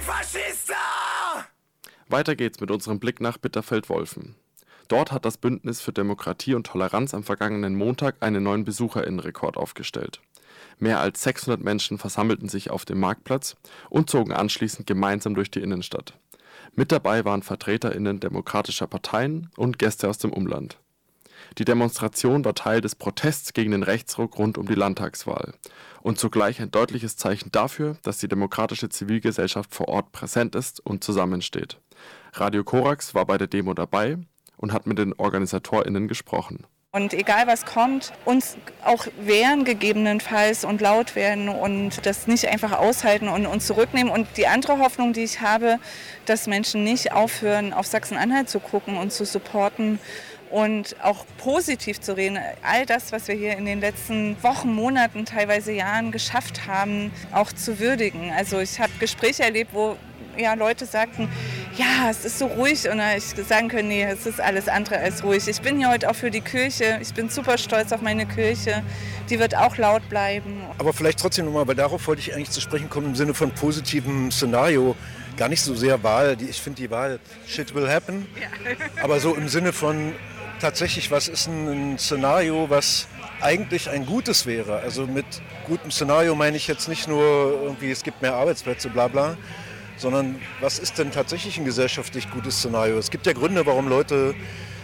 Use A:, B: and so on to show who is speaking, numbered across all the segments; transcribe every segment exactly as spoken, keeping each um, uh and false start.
A: Antifaschista!
B: Weiter geht's mit unserem Blick nach Bitterfeld-Wolfen. Dort hat das Bündnis für Demokratie und Toleranz am vergangenen Montag einen neuen BesucherInnenrekord aufgestellt. Mehr als sechshundert Menschen versammelten sich auf dem Marktplatz und zogen anschließend gemeinsam durch die Innenstadt. Mit dabei waren VertreterInnen demokratischer Parteien und Gäste aus dem Umland. Die Demonstration war Teil des Protests gegen den Rechtsruck rund um die Landtagswahl und zugleich ein deutliches Zeichen dafür, dass die demokratische Zivilgesellschaft vor Ort präsent ist und zusammensteht. Radio Korax war bei der Demo dabei und hat mit den OrganisatorInnen gesprochen.
C: Und egal was kommt, uns auch wehren gegebenenfalls und laut werden und das nicht einfach aushalten und uns zurücknehmen. Und die andere Hoffnung, die ich habe, dass Menschen nicht aufhören, auf Sachsen-Anhalt zu gucken und zu supporten und auch positiv zu reden. All das, was wir hier in den letzten Wochen, Monaten, teilweise Jahren geschafft haben, auch zu würdigen. Also ich habe Gespräche erlebt, wo ja, Leute sagten, ja, es ist so ruhig, und ich sagen können, nee, es ist alles andere als ruhig. Ich bin hier heute auch für die Kirche, ich bin super stolz auf meine Kirche, die wird auch laut bleiben.
D: Aber vielleicht trotzdem nochmal, weil darauf wollte ich eigentlich zu sprechen kommen, im Sinne von positivem Szenario, gar nicht so sehr Wahl, die, ich finde die Wahl, shit will happen, ja. Aber so im Sinne von tatsächlich, was ist ein Szenario, was eigentlich ein gutes wäre. Also mit gutem Szenario meine ich jetzt nicht nur irgendwie, es gibt mehr Arbeitsplätze, bla bla, sondern was ist denn tatsächlich ein gesellschaftlich gutes Szenario? Es gibt ja Gründe, warum Leute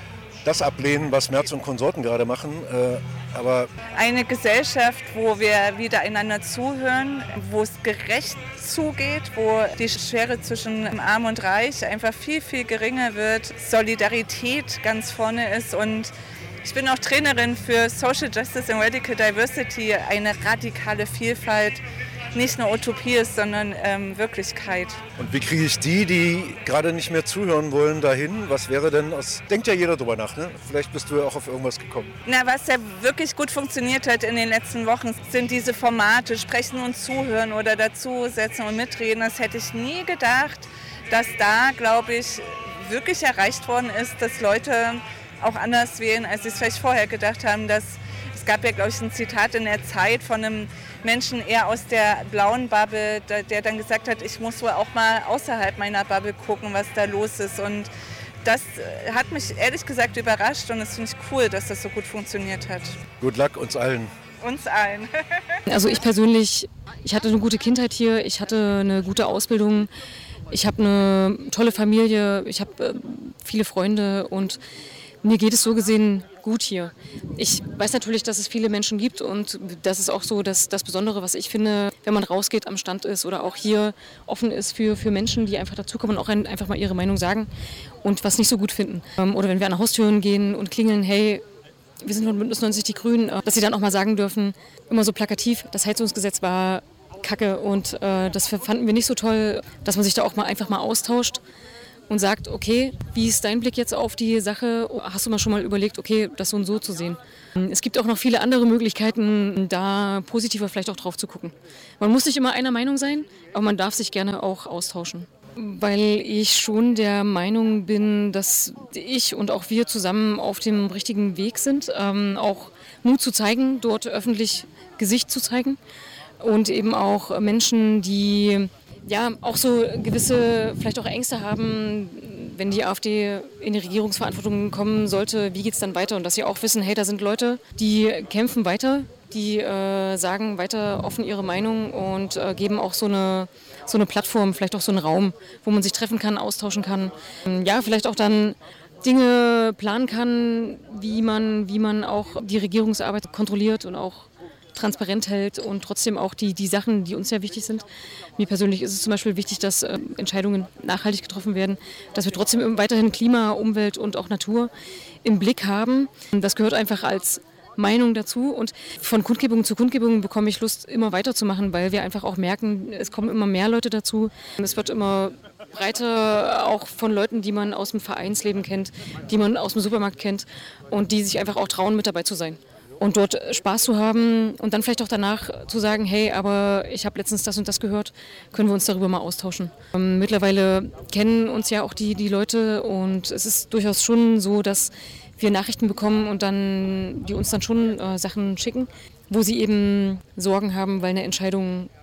D: das ablehnen, was Merz und Konsorten gerade machen. Äh, aber
C: eine Gesellschaft, wo wir wieder einander zuhören, wo es gerecht zugeht, wo die Schere zwischen Arm und Reich einfach viel, viel geringer wird, Solidarität ganz vorne ist. Und ich bin auch Trainerin für Social Justice and Radical Diversity, eine radikale Vielfalt, nicht nur Utopie ist, sondern ähm, Wirklichkeit.
D: Und wie kriege ich die, die gerade nicht mehr zuhören wollen, dahin? Was wäre denn aus... Denkt ja jeder drüber nach, ne? Vielleicht bist du ja auch auf irgendwas gekommen.
C: Na, was ja wirklich gut funktioniert hat in den letzten Wochen, sind diese Formate, Sprechen und Zuhören oder dazusetzen und mitreden. Das hätte ich nie gedacht, dass da, glaube ich, wirklich erreicht worden ist, dass Leute auch anders wählen, als sie es vielleicht vorher gedacht haben. Dass, es gab ja, glaube ich, ein Zitat in der Zeit von einem Menschen eher aus der blauen Bubble, der dann gesagt hat, ich muss wohl auch mal außerhalb meiner Bubble gucken, was da los ist. Und das hat mich ehrlich gesagt überrascht und das finde ich cool, dass das so gut funktioniert hat.
D: Good luck uns allen.
C: Uns allen.
E: Also ich persönlich, ich hatte eine gute Kindheit hier, ich hatte eine gute Ausbildung, ich habe eine tolle Familie, ich habe viele Freunde und mir geht es so gesehen gut hier. Ich weiß natürlich, dass es viele Menschen gibt und das ist auch so dass das Besondere, was ich finde, wenn man rausgeht, am Stand ist oder auch hier offen ist für, für Menschen, die einfach dazukommen und auch ein, einfach mal ihre Meinung sagen und was nicht so gut finden. Oder wenn wir an Haustüren gehen und klingeln, hey, wir sind von Bündnis neunzig Die Grünen, dass sie dann auch mal sagen dürfen, immer so plakativ, das Heizungsgesetz war Kacke und äh, das fanden wir nicht so toll, dass man sich da auch mal einfach mal austauscht und sagt, okay, wie ist dein Blick jetzt auf die Sache? Hast du mal schon mal überlegt, okay, das so und so zu sehen? Es gibt auch noch viele andere Möglichkeiten, da positiver vielleicht auch drauf zu gucken. Man muss nicht immer einer Meinung sein, aber man darf sich gerne auch austauschen. Weil ich schon der Meinung bin, dass ich und auch wir zusammen auf dem richtigen Weg sind, ähm, auch Mut zu zeigen, dort öffentlich Gesicht zu zeigen und eben auch Menschen, die ja auch so gewisse, vielleicht auch Ängste haben, wenn die AfD in die Regierungsverantwortung kommen sollte, wie geht es dann weiter? Und dass sie auch wissen, hey, da sind Leute, die kämpfen weiter, die äh, sagen weiter offen ihre Meinung und äh, geben auch so eine, so eine Plattform, vielleicht auch so einen Raum, wo man sich treffen kann, austauschen kann. Ja, vielleicht auch dann Dinge planen kann, wie man, wie man auch die Regierungsarbeit kontrolliert und auch transparent hält und trotzdem auch die, die Sachen, die uns sehr wichtig sind. Mir persönlich ist es zum Beispiel wichtig, dass äh, Entscheidungen nachhaltig getroffen werden, dass wir trotzdem weiterhin Klima, Umwelt und auch Natur im Blick haben. Das gehört einfach als Meinung dazu und von Kundgebung zu Kundgebung bekomme ich Lust, immer weiterzumachen, weil wir einfach auch merken, es kommen immer mehr Leute dazu. Es wird immer breiter, auch von Leuten, die man aus dem Vereinsleben kennt, die man aus dem Supermarkt kennt und die sich einfach auch trauen, mit dabei zu sein. Und dort Spaß zu haben und dann vielleicht auch danach zu sagen, hey, aber ich habe letztens das und das gehört, können wir uns darüber mal austauschen. Ähm, mittlerweile kennen uns ja auch die, die Leute und es ist durchaus schon so, dass wir Nachrichten bekommen und dann die uns dann schon äh, Sachen schicken, wo sie eben Sorgen haben, weil eine Entscheidung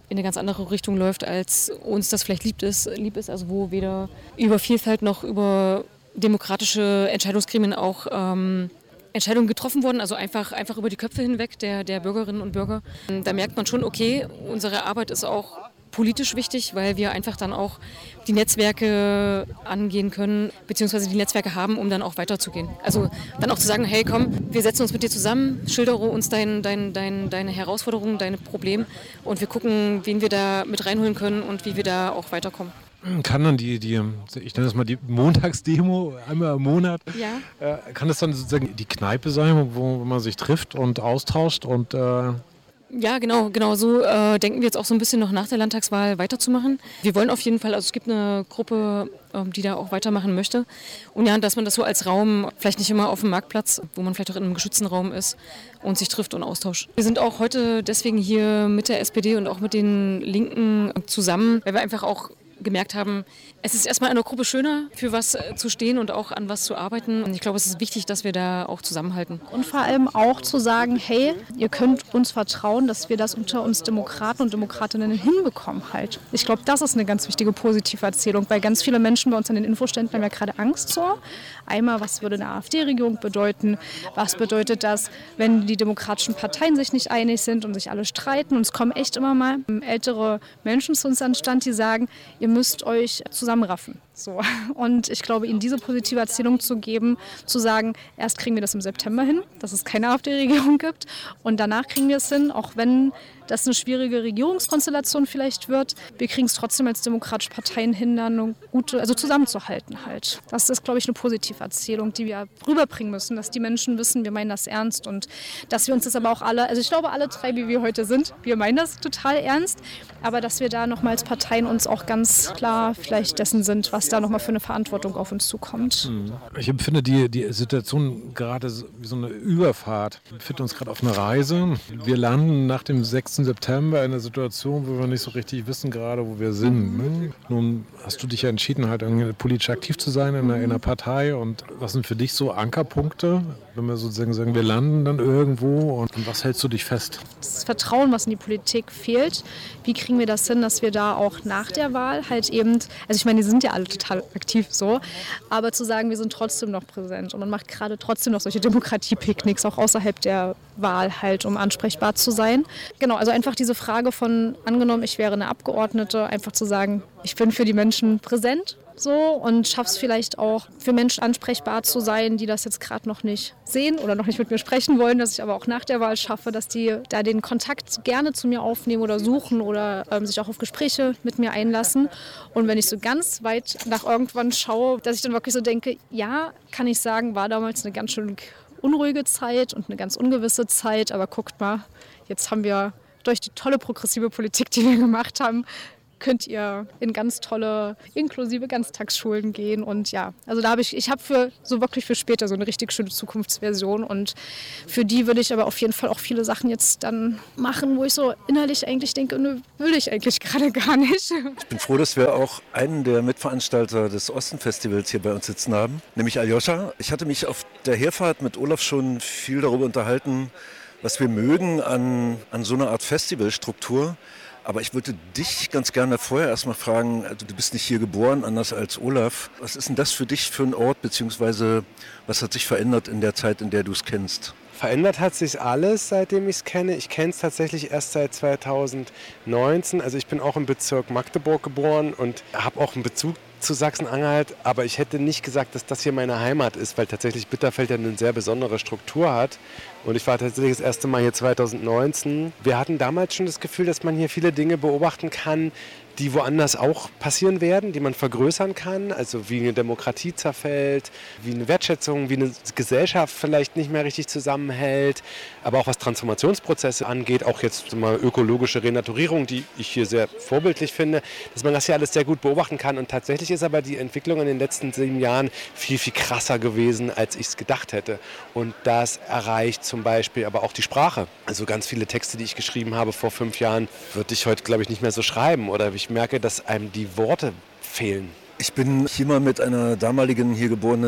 E: in eine ganz andere Richtung läuft, als uns das vielleicht lieb ist, lieb ist. Also wo weder über Vielfalt noch über demokratische Entscheidungsgremien auch ähm, Entscheidungen getroffen wurden, also einfach, einfach über die Köpfe hinweg der, der Bürgerinnen und Bürger. Da merkt man schon, okay, unsere Arbeit ist auch politisch wichtig, weil wir einfach dann auch die Netzwerke angehen können, beziehungsweise die Netzwerke haben, um dann auch weiterzugehen. Also dann auch zu sagen, hey komm, wir setzen uns mit dir zusammen, schildere uns dein, dein, dein, deine Herausforderungen, deine Probleme und wir gucken, wen wir da mit reinholen können und wie wir da auch weiterkommen.
A: Kann dann die, die, ich nenne das mal die Montagsdemo einmal im Monat,
E: ja.
A: äh, kann das dann sozusagen die Kneipe sein, wo, wo man sich trifft und austauscht und äh
E: Ja, genau, genau. So äh, denken wir jetzt auch so ein bisschen noch nach der Landtagswahl weiterzumachen. Wir wollen auf jeden Fall, also es gibt eine Gruppe, ähm, die da auch weitermachen möchte. Und ja, dass man das so als Raum, vielleicht nicht immer auf dem Marktplatz, wo man vielleicht auch in einem geschützten Raum ist und sich trifft und austauscht. Wir sind auch heute deswegen hier mit der S P D und auch mit den Linken zusammen, weil wir einfach auch gemerkt haben, es ist erstmal in einer Gruppe schöner, für was zu stehen und auch an was zu arbeiten. Und ich glaube, es ist wichtig, dass wir da auch zusammenhalten.
F: Und vor allem auch zu sagen, hey, ihr könnt uns vertrauen, dass wir das unter uns Demokraten und Demokratinnen hinbekommen halt. Ich glaube, das ist eine ganz wichtige positive Erzählung, weil ganz viele Menschen bei uns an den Infoständen haben ja gerade Angst vor. Einmal, was würde eine AfD-Regierung bedeuten? Was bedeutet das, wenn die demokratischen Parteien sich nicht einig sind und sich alle streiten? Und es kommen echt immer mal ältere Menschen zu uns an den Stand, die sagen, ihr müsst euch zusammenraffen. So. Und ich glaube, ihnen diese positive Erzählung zu geben, zu sagen, erst kriegen wir das im September hin, dass es keine AfD-Regierung gibt und danach kriegen wir es hin, auch wenn das eine schwierige Regierungskonstellation vielleicht wird. Wir kriegen es trotzdem als demokratische Parteien hin, dann eine gute, also zusammenzuhalten halt. Das ist, glaube ich, eine positive Erzählung, die wir rüberbringen müssen, dass die Menschen wissen, wir meinen das ernst und dass wir uns das aber auch alle, also ich glaube, alle drei, wie wir heute sind, wir meinen das total ernst, aber dass wir da nochmal als Parteien uns auch ganz klar vielleicht dessen sind, was da nochmal für eine Verantwortung auf uns zukommt.
A: Ich empfinde die, die Situation gerade wie so eine Überfahrt. Wir befinden uns gerade auf einer Reise. Wir landen nach dem sechsten September in einer Situation, wo wir nicht so richtig wissen gerade, wo wir sind. Ne? Nun hast du dich ja entschieden, halt irgendwie politisch aktiv zu sein in einer, in einer Partei. Und was sind für dich so Ankerpunkte, wenn wir sozusagen sagen, wir landen dann irgendwo und, und was hältst du dich fest?
F: Das Vertrauen, was in die Politik fehlt, wie kriegen wir das hin, dass wir da auch nach der Wahl halt eben, also ich meine, die sind ja alle total aktiv so, aber zu sagen, wir sind trotzdem noch präsent und man macht gerade trotzdem noch solche Demokratie-Picknicks, auch außerhalb der Wahl halt, um ansprechbar zu sein. Genau, also einfach diese Frage von, angenommen, ich wäre eine Abgeordnete, einfach zu sagen, ich bin für die Menschen präsent. So und schaff's vielleicht auch für Menschen ansprechbar zu sein, die das jetzt gerade noch nicht sehen oder noch nicht mit mir sprechen wollen, dass ich aber auch nach der Wahl schaffe, dass die da den Kontakt gerne zu mir aufnehmen oder suchen oder ähm, sich auch auf Gespräche mit mir einlassen. Und wenn ich so ganz weit nach irgendwann schaue, dass ich dann wirklich so denke, ja, kann ich sagen, war damals eine ganz schön unruhige Zeit und eine ganz ungewisse Zeit, aber guckt mal, jetzt haben wir durch die tolle progressive Politik, die wir gemacht haben, könnt ihr in ganz tolle, inklusive Ganztagsschulen gehen. Und ja, also da habe ich, ich habe für so wirklich für später so eine richtig schöne Zukunftsversion. Und für die würde ich aber auf jeden Fall auch viele Sachen jetzt dann machen, wo ich so innerlich eigentlich denke, nö, will ich eigentlich gerade gar nicht.
D: Ich bin froh, dass wir auch einen der Mitveranstalter des Osten-Festivals hier bei uns sitzen haben, nämlich Aljoscha. Ich hatte mich auf der Herfahrt mit Olaf schon viel darüber unterhalten, was wir mögen an, an so einer Art Festivalstruktur. Aber ich würde dich ganz gerne vorher erstmal fragen, also du bist nicht hier geboren, anders als Olaf. Was ist denn das für dich für ein Ort, beziehungsweise was hat sich verändert in der Zeit, in der du es kennst?
G: Verändert hat sich alles, seitdem ich es kenne. Ich kenne es tatsächlich erst seit zweitausendneunzehn. Also ich bin auch im Bezirk Magdeburg geboren und habe auch einen Bezug zu Sachsen-Anhalt. Aber ich hätte nicht gesagt, dass das hier meine Heimat ist, weil tatsächlich Bitterfeld ja eine sehr besondere Struktur hat. Und ich war tatsächlich das erste Mal hier zweitausendneunzehn. Wir hatten damals schon das Gefühl, dass man hier viele Dinge beobachten kann, die woanders auch passieren werden, die man vergrößern kann, also wie eine Demokratie zerfällt, wie eine Wertschätzung, wie eine Gesellschaft vielleicht nicht mehr richtig zusammenhält, aber auch was Transformationsprozesse angeht, auch jetzt mal ökologische Renaturierung, die ich hier sehr vorbildlich finde, dass man das hier alles sehr gut beobachten kann. Und tatsächlich ist aber die Entwicklung in den letzten sieben Jahren viel, viel krasser gewesen, als ich es gedacht hätte. Und das erreicht zum Beispiel aber auch die Sprache. Also ganz viele Texte, die ich geschrieben habe vor fünf Jahren, würde ich heute, glaube ich, nicht mehr so schreiben, oder ich merke, dass einem die Worte fehlen.
D: Ich bin hier mal mit einer damaligen hier geborenen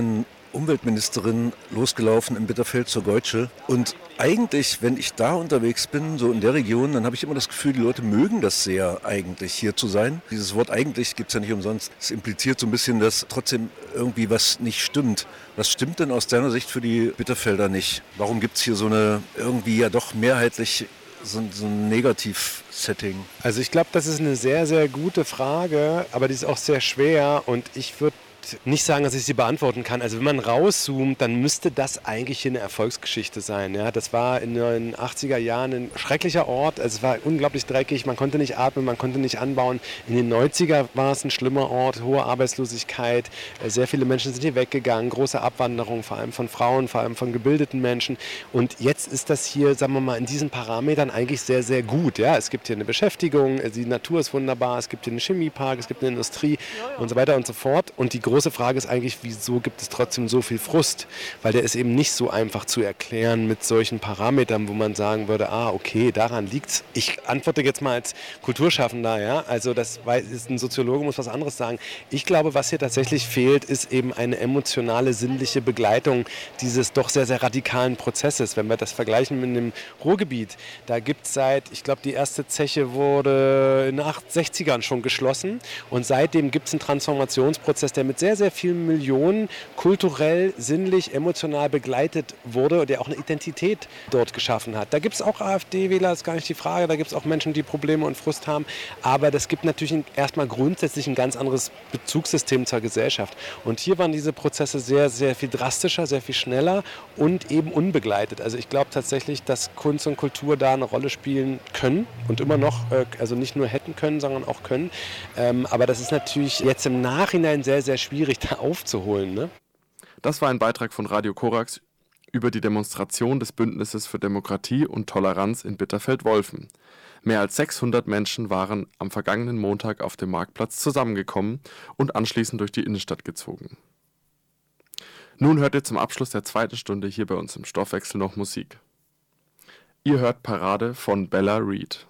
D: Umweltministerin losgelaufen in Bitterfeld zur Geutsche. Und eigentlich, wenn ich da unterwegs bin, so in der Region, dann habe ich immer das Gefühl, die Leute mögen das sehr eigentlich, hier zu sein. Dieses Wort eigentlich gibt es ja nicht umsonst. Es impliziert so ein bisschen, dass trotzdem irgendwie was nicht stimmt. Was stimmt denn aus deiner Sicht für die Bitterfelder nicht? Warum gibt es hier so eine irgendwie ja doch mehrheitlich so, so ein Negativ-Setting?
G: Also ich glaube, das ist eine sehr, sehr gute Frage, aber die ist auch sehr schwer und ich würde nicht sagen, dass ich sie beantworten kann. Also wenn man rauszoomt, dann müsste das eigentlich hier eine Erfolgsgeschichte sein. Ja, das war in den achtziger Jahren ein schrecklicher Ort. Also es war unglaublich dreckig, man konnte nicht atmen, man konnte nicht anbauen. In den neunziger war es ein schlimmer Ort, hohe Arbeitslosigkeit. Sehr viele Menschen sind hier weggegangen, große Abwanderung, vor allem von Frauen, vor allem von gebildeten Menschen. Und jetzt ist das hier, sagen wir mal, in diesen Parametern eigentlich sehr, sehr gut. Ja, es gibt hier eine Beschäftigung, die Natur ist wunderbar, es gibt hier einen Chemiepark, es gibt eine Industrie und so weiter und so fort. Und die große Frage ist eigentlich, wieso gibt es trotzdem so viel Frust? Weil der ist eben nicht so einfach zu erklären mit solchen Parametern, wo man sagen würde, ah, okay, daran liegt's. Ich antworte jetzt mal als Kulturschaffender, ja, also das ist ein Soziologe, muss was anderes sagen. Ich glaube, was hier tatsächlich fehlt, ist eben eine emotionale, sinnliche Begleitung dieses doch sehr, sehr radikalen Prozesses. Wenn wir das vergleichen mit dem Ruhrgebiet, da gibt es seit, ich glaube, die erste Zeche wurde in den achtundsechzigern schon geschlossen und seitdem gibt es einen Transformationsprozess, der mit sehr, sehr vielen Millionen kulturell, sinnlich, emotional begleitet wurde und der auch eine Identität dort geschaffen hat. Da gibt es auch AfD-Wähler, ist gar nicht die Frage, da gibt es auch Menschen, die Probleme und Frust haben, aber das gibt natürlich erstmal grundsätzlich ein ganz anderes Bezugssystem zur Gesellschaft. Und hier waren diese Prozesse sehr, sehr viel drastischer, sehr viel schneller und eben unbegleitet. Also ich glaube tatsächlich, dass Kunst und Kultur da eine Rolle spielen können und immer noch, also nicht nur hätten können, sondern auch können. Aber das ist natürlich jetzt im Nachhinein sehr, sehr schwierig, da aufzuholen. Ne?
B: Das war ein Beitrag von Radio Korax über die Demonstration des Bündnisses für Demokratie und Toleranz in Bitterfeld-Wolfen. Mehr als sechshundert Menschen waren am vergangenen Montag auf dem Marktplatz zusammengekommen und anschließend durch die Innenstadt gezogen. Nun hört ihr zum Abschluss der zweiten Stunde hier bei uns im Stoffwechsel noch Musik. Ihr hört Parade von Bella Reed.